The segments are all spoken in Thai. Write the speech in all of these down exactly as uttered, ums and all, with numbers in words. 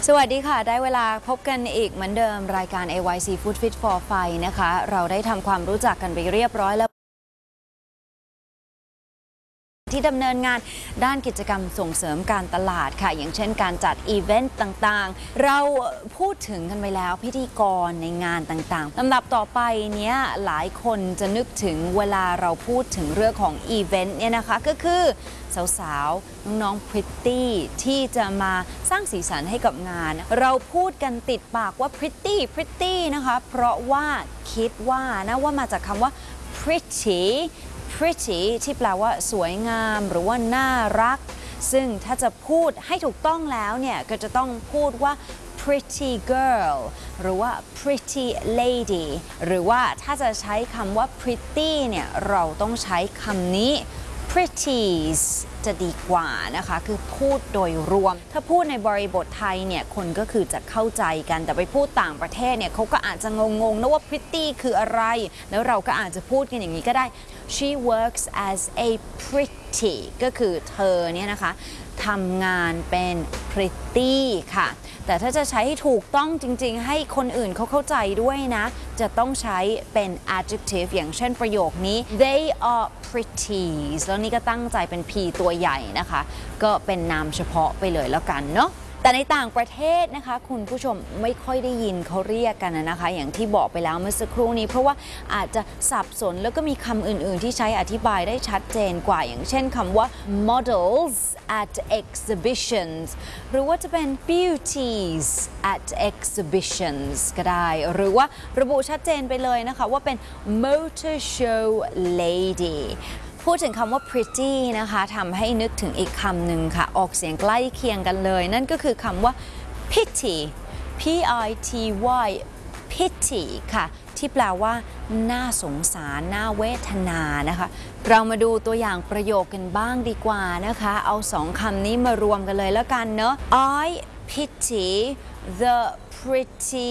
สวัสดีค่ะได้เวลาพบกันอีกเหมือนเดิมรายการ เอ วาย ซี Food Fit for Fun นะคะเราได้ทำความรู้จักกันไปเรียบร้อยแล้วที่ดำเนินงานด้านกิจกรรมส่งเสริมการตลาดค่ะอย่างเช่นการจัดอีเวนต์ต่างๆเราพูดถึงกันไปแล้วพิธีกรในงานต่างๆลำดับต่อไปเนี้ยหลายคนจะนึกถึงเวลาเราพูดถึงเรื่องของอีเวนต์เนี่ยนะคะก็คือสาวๆน้องๆพริตตี้ที่จะมาสร้างสีสันให้กับงานเราพูดกันติดปากว่าพริตตี้พริตตี้นะคะเพราะว่าคิดว่านะว่ามาจากคำว่า pretty pretty ที่แปลว่าสวยงามหรือว่าน่ารักซึ่งถ้าจะพูดให้ถูกต้องแล้วเนี่ยก็จะต้องพูดว่า pretty girl หรือว่า pretty lady หรือว่าถ้าจะใช้คำว่า pretty เนี่ยเราต้องใช้คำนี้ pretties จะดีกว่านะคะคือพูดโดยรวมถ้าพูดในบริบทไทยเนี่ยคนก็คือจะเข้าใจกันแต่ไปพูดต่างประเทศเนี่ยเขาก็อาจจะงงๆนะว่า pretty คืออะไรแล้วเราก็อาจจะพูดกันอย่างนี้ก็ได้ she works as a pretty ก็คือเธอเนี่ยนะคะทำงานเป็น pretty ค่ะแต่ถ้าจะใช้ให้ถูกต้องจริงๆให้คนอื่นเขาเข้าใจด้วยนะจะต้องใช้เป็น adjective อย่างเช่นประโยคนี้ they are pretties แล้วนี่ก็ตั้งใจเป็น p ตัวใหญ่นะคะก็เป็นนามเฉพาะไปเลยแล้วกันเนาะแต่ในต่างประเทศนะคะคุณผู้ชมไม่ค่อยได้ยินเขาเรียกกันนะคะอย่างที่บอกไปแล้วเมื่อสักครู่นี้เพราะว่าอาจจะสับสนแล้วก็มีคำอื่นๆที่ใช้อธิบายได้ชัดเจนกว่าอย่างเช่นคำว่า models at exhibitions หรือว่าจะเป็น beauties at exhibitions ก็ได้หรือว่าระบุชัดเจนไปเลยนะคะว่าเป็น motor show ladyพูดถึงคำว่า pretty นะคะทำให้นึกถึงอีกคำหนึ่งค่ะออกเสียงใกล้เคียงกันเลยนั่นก็คือคำว่า pity p i t y pity ค่ะที่แปลว่าน่าสงสารน่าเวทนานะคะเรามาดูตัวอย่างประโยคกันบ้างดีกว่านะคะเอาสองคำนี้มารวมกันเลยแล้วกันเนอะ I pity the pretty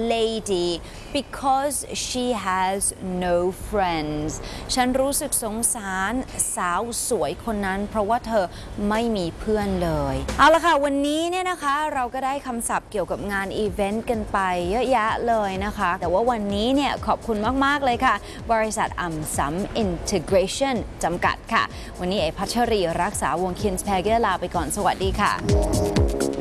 lady because she has no friends ฉันรู้สึกสงสารสาวสวยคนนั้นเพราะว่าเธอไม่มีเพื่อนเลยเอาละค่ะวันนี้เนี่ยนะคะเราก็ได้คำศัพท์เกี่ยวกับงานอีเวนต์กันไปเยอะแยะเลยนะคะแต่ว่าวันนี้เนี่ยขอบคุณมากๆเลยค่ะบริษัทอัมซัมอินทิเกรชั่นจำกัดค่ะวันนี้เอพัชรีรักษาวงคินส์แพเกอร์ลาไปก่อนสวัสดีค่ะ